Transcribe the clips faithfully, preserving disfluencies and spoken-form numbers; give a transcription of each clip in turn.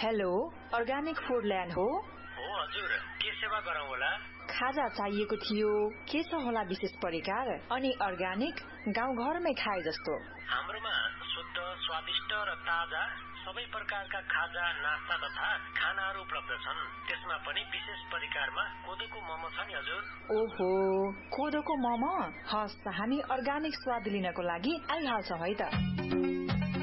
Hello, organic फूडल्यान्ड हो? हो हजुर, के सेवा गरौँ होला? खाजा चाहिएको थियो, के छ होला विशेष परिकार? अनि अर्गानिक गाउँघरमै खाए जस्तो। हाम्रोमा शुद्ध, स्वादिष्ट र ताजा सबै प्रकारका खाजा, नास्ता तथा खानाहरू उपलब्ध छन्। त्यसमा पनि विशेष परिकारमा कोदोको मोमो छ नि हजुर। ओहो, कोदोको मोमो? हस्, हामी अर्गानिक स्वाद लिनको लागि आइहाल्छौँ है त।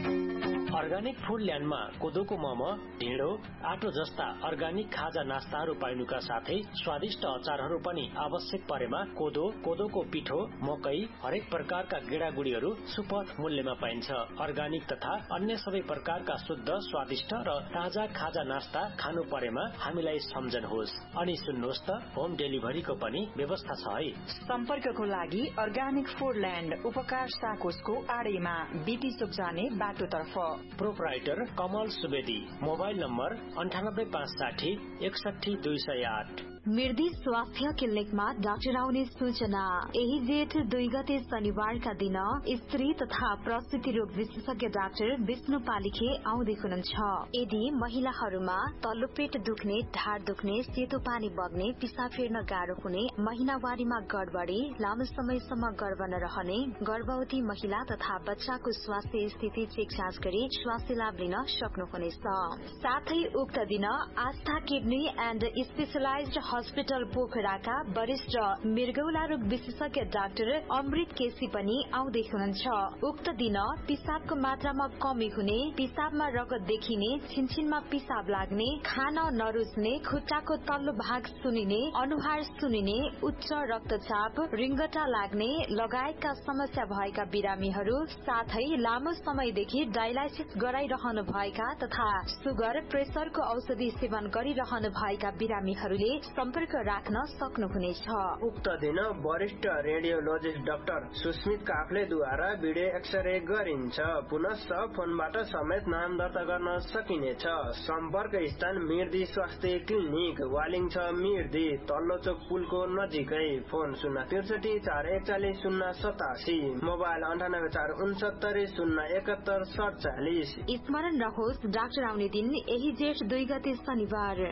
अर्गानिक फूडल्यान्डमा कोदोको मोमो, ढिँडो, आटो जस्ता अर्गानिक खाजा नास्ताहरू पाइनुका साथै स्वादिष्ट अचारहरू पनि आवश्यक परेमा कोदो, कोदोको पिठो, मकै, हरेक प्रकारका गेडागुडीहरू सुपथ मूल्यमा पाइन्छ। अर्गानिक तथा अन्य सबै प्रकारका शुद्ध, स्वादिष्ट र ताजा खाजा नास्ता खानु परेमा हामीलाई सम्झनुहोस्। अनि सुन्नुहोस् त, होम डेलिभरीको पनि व्यवस्था छ है। सम्पर्कको लागि अर्गानिक फूडल्यान्ड, उपकार साकोसको आडैमा, बीपी चोक जाने बाटोतर्फ। प्रोपराइटर कमल सुवेदी। मोबाइल नम्बर अन्ठानब्बे पाँच साठी एकसठी दुई सय आठ। मृदी स्वास्थ्य क्लिनिकमा डाक्टर आउने सूचना। यही जेठ दुई गते शनिबारका दिन स्त्री तथा प्रसूति रोग विशेषज्ञ डाक्टर विष्णु पालिखे आउँदै हुनुहुन्छ। यदि महिलाहरूमा तल्लो पेट दुख्ने, ढाड दुख्ने, सेतो पानी बग्ने, पिसाब फेर्न गाह्रो हुने, महिनावारीमा गडबडी, लामो समयसम्म गर्भ नरहने, गर्भवती महिला तथा बच्चाको स्वास्थ्य स्थिति चेक जाँच गरी स्वास्थ्य लाभ लिन सक्नुहुनेछ। साथै उक्त दिन आस्था किडनी एण्ड स्पेशलाइज्ड हस्पिटल पोखराका वरिष्ठ मृगौला रोग विशेषज्ञ डाक्टर अमृत केसी पनि आउँदै हुनुहुन्छ। उक्त दिन पिसाबको मात्रामा कमी हुने, पिसाबमा रगत देखिने, छिनछिनमा पिसाब लाग्ने, खान नरुच्ने, खुट्टाको तल्लो भाग सुनिने, अनुहार सुनिने, उच्च रक्तचाप, रिङ्गटा लाग्ने लगायतका समस्या भएका बिरामीहरू, साथै लामो समयदेखि डायलाइसिस गराइरहनु भएका तथा सुगर, प्रेसरको औषधि सेवन गरिरहनु भएका बिरामीहरूले सम्पर्क राख्न सक्नुहुनेछ। उक्त दिन वरिष्ठ radiologist doctor Susmit काफ्लेद्वारा video x-ray गरिन्छ। पुनः फोनबाट समेत नाम दर्ता गर्न सकिनेछ। सम्पर्क स्थान मृदी स्वास्थ्य क्लिनिक, वालिङ छ मृदी, तल्लो चोक पुलको नजिकै। फोन शून्य त्रिसठी चार एकचालिस शून्य सतासी, मोबाइल अन्ठानब्बे चार उनसत्तरी शून्य एकहत्तर सडचालिस। स्मरण रहोस्, डाक्टर आउने दिन यही जेठ दुई गते शनिबार।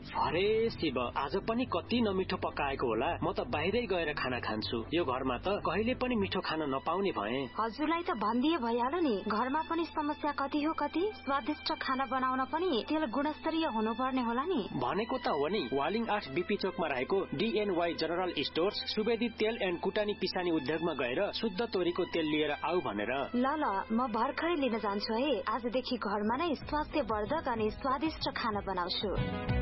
अरे शिव, आज पनि कति नमिठो पकाएको होला। म त बाहिरै गएर खाना खान्छु। यो घरमा त कहिले पनि मिठो खान नपाउने भए। हजुरलाई त भनिदिए भइहाल्यो नि, घरमा पनि समस्या कति हो कति। स्वादिष्ट खाना बनाउन पनि तेल गुणस्तरीय हुनुपर्ने होला नि। भनेको त हो नि। वालिङ आठ बीपी चोकमा रहेको डीएनवाई जनरल स्टोर्स सुवेदी तेल एन्ड कुटानी पिसानी उद्योगमा गएर शुद्ध तोरीको तेल लिएर आऊ भनेर। ल ल, म भर्खरै लिन जान्छु है। आजदेखि घरमा नै स्वास्थ्यवर्धक अनि स्वादिष्ट खाना बनाउँछु।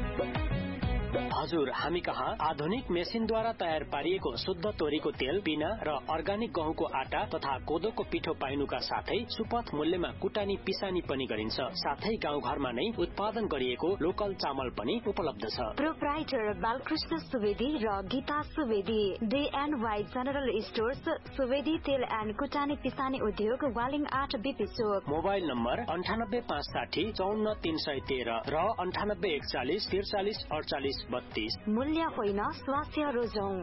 हजुर, हामी कहाँ आधुनिक मेसिनद्वारा तयार पारिएको शुद्ध तोरीको तेल, पिना र अर्गानिक गहुँको आटा तथा कोदोको पिठो पाइनुका साथै सुपथ मूल्यमा कुटानी पिसानी पनि गरिन्छ। साथै गाउँघरमा नै उत्पादन गरिएको लोकल चामल पनि उपलब्ध छ। प्रोपराइटर बालकृष्ण सुवेदी र गीता सुवेदी, डीएनवाई जनरल स्टोर्स, सुवेदी तेल एन्ड कुटानी पिसानी उद्योग, वालिङ आठ बीपी चोक। मोबाइल नम्बर अन्ठानब्बे पाँच साठी चौन्न तीन सय तेह्र र अन्ठानब्बे एकचालिस त्रिचालिस अडचालिस बत्तीस। मूल्य होइन, स्वास्थ्य रोजौं।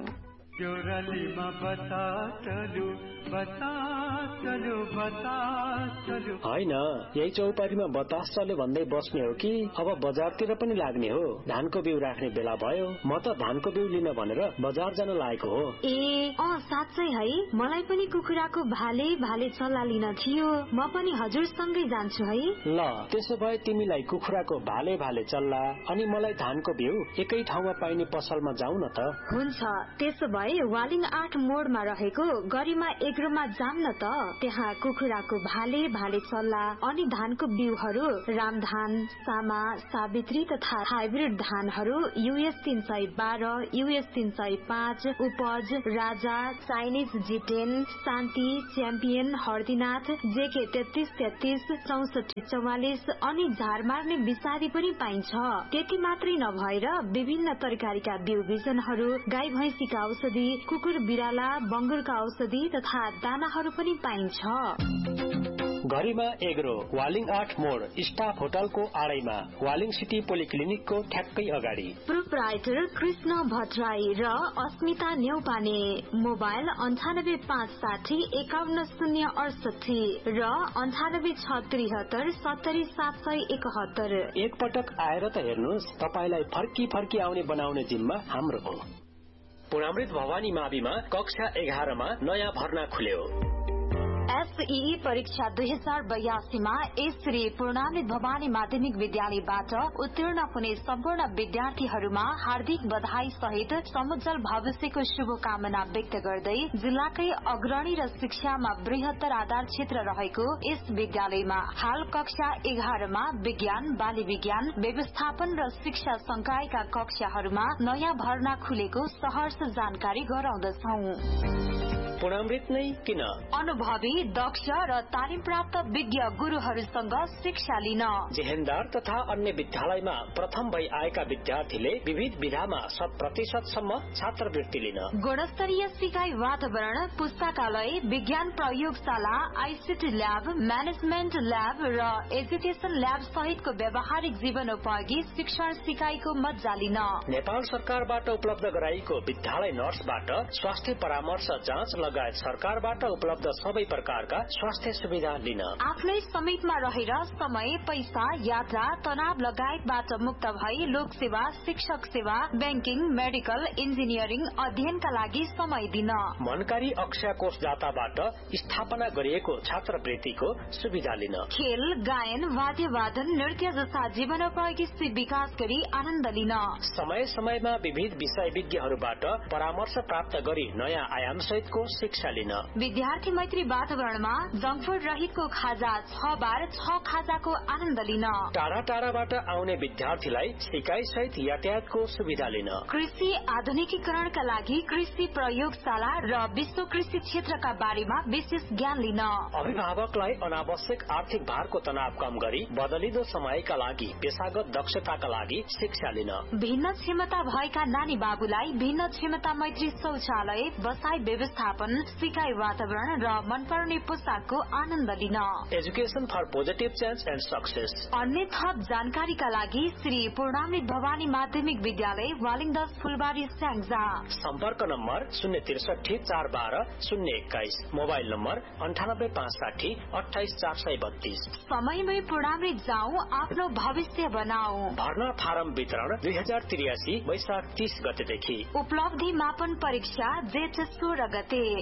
होइन, यही चौपारीमा बतास चल्यो भन्दै बस्ने हो कि अब बजारतिर पनि लाग्ने हो? धानको बिउ राख्ने बेला भयो। म त धानको बिउ लिन भनेर बजार जान लागेको हो। ए अँ साँच्चै है, मलाई पनि कुखुराको भाले भाले चल्ला लिन थियो। म पनि हजुरसँगै जान्छु है। ल, त्यसो भए तिमीलाई कुखुराको भाले भाले चल्ला अनि मलाई धानको बिउ एकै ठाउँमा पाइने पसलमा जाऊ न त। हुन्छ, त्यसो भए वालिङ आठ मोडमा रहेको गरिमा एग्रोमा जाम न त। त्यहाँ कुखुराको भाले भाले चल्ला अनि धानको बिउहरू, रामधान, सामा, सावित्री तथा हाइब्रिड धानहरू, युएस तीन सय बाह्र, युएस तीन सय पाँच, उपज, राजा, चाइनिज जिटेन, शान्ति, च्याम्पियन, हर्दीनाथ, जेके तेत्तीस तेत्तीस, चौसठी चौवालिस अनि झार मार्ने विषादी पनि पाइन्छ। त्यति मात्रै नभएर विभिन्न तरकारीका बिउ बिजनहरू, गाई भैँसीका औषधि, कुकुर बिराला, बंगुरका औषधि तथा दानाहरू पनि पाइन्छ। घरीमा एग्रो वालिङ आठ मोड स्टाफ होटलको आडैमा वालिङ सिटी पोलिक्लिनिकको ठ्याक्कै अगाडि। प्रोप्राइटर कृष्ण भट्टराई र अस्मिता न्यौपाने। मोबाइल अन्ठानब्बे पाँच साठी एकाउन्न शून्य अडसठी र अन्ठानब्बे छ त्रिहत्तर सत्तरी सात सय एकहत्तर। एक पटक आएर त हेर्नुहोस्, तपाईलाई फर्की फर्की आउने बनाउने जिम्मा हाम्रो हो। पुरामृत भवानी माविमा कक्षा एघारमा नयाँ भर्ना खुल्यो। एसईई परीक्षा दुई हजार बयासीमा श्री पूर्णामृत भवानी माध्यमिक विद्यालयबाट उत्तीर्ण हुने सम्पूर्ण विद्यार्थीहरूमा हार्दिक बधाई सहित समुज्जल भविष्यको शुभकामना व्यक्त गर्दै जिल्लाकै अग्रणी र शिक्षामा बृहत्तर आधार क्षेत्र रहेको यस विद्यालयमा हाल कक्षा एघारमा विज्ञान, बाली विज्ञान, व्यवस्थापन र शिक्षा संकायका कक्षाहरूमा नयाँ भर्ना खुलेको सहर्ष जानकारी गराउँदछौं। पुरामृत नै किन? अनुभवी, दक्ष र तालिम प्राप्त विज्ञ गुरूहरूसँग शिक्षा लिन। जेहेन्दार तथा अन्य विद्यालयमा प्रथम भई आएका विद्यार्थीले विविध विधामा शत प्रतिशतसम्म छात्रवृत्ति लिन। गुणस्तरीय सिकाइ वातावरण, पुस्तकालय, विज्ञान प्रयोगशाला, आईसीटी ल्याब, म्यानेजमेन्ट ल्याब र एजुकेसन ल्याब सहितको व्यावहारिक जीवनोपयोगी शिक्षण सिकाइको मज्जा लिन। नेपाल सरकारबाट उपलब्ध गराइएको विद्यालय नर्सबाट स्वास्थ्य परामर्श जाँच लगायत सरकारबाट उपलब्ध सबै प्रकारका स्वास्थ्य सुविधा लिन। आफ्नै समेतमा रहेर समय, पैसा, यात्रा, तनाव लगायतबाट मुक्त भई लोक सेवा, शिक्षक सेवा, ब्याङ्किङ, मेडिकल, इन्जिनियरिङ अध्ययनका लागि समय दिन। मनकारी अक्षय कोषदाताबाट स्थापना गरिएको छात्रवृत्तिको सुविधा लिन। खेल, गायन, वाद्यवादन, नृत्य जस्ता जीवनोपयोगी विकास गरी आनन्द लिन। समय समयमा विविध विषय विज्ञहरूबाट परामर्श प्राप्त गरी नयाँ आयाम सहितको शिक्षा लिन। विद्यार्थी मैत्री वातावरणमा जंक फूड रहितको खाजा छ बार छ खाजाको आनन्द लिन। टाढा टाढाबाट आउने विद्यार्थीलाई सिकाइ सहित यातायातको सुविधा लिन। कृषि आधुनिकीकरणका लागि कृषि प्रयोगशाला र विश्व कृषि क्षेत्रका बारेमा विशेष ज्ञान लिन। अभिभावकलाई अनावश्यक आर्थिक भारको तनाव कम गरी बदलिदो समयका लागि पेशागत दक्षताका लागि शिक्षा लिन। भिन्न क्षमता भएका नानी बाबुलाई भिन्न क्षमता मैत्री शौचालय, बसाई व्यवस्थापन, सिकाइ वातावरण र मनपर्ने पुस्तकको आनन्द लिन। Education for positive change and success. अन्य थप जानकारीका लागि श्री पूर्णामृत भवानी माध्यमिक विद्यालय वालिङ दस फुलबारी स्याङ्जा। सम्पर्क नम्बर शून्य त्रिसठी चार बाह्र शून्य एक्काइस। मोबाइल नम्बर अन्ठानब्बे पाँच साठी अठाइस चार सय बत्तीस। समयमै पूर्णामृत जाउँ, आफ्नो भविष्य बनाऊ। भर्ना फारम वितरण दुई हजार त्रियासी वैशाख तीस गतेदेखि। उपलब्धि मापन परीक्षा जेठ सोह्र गते।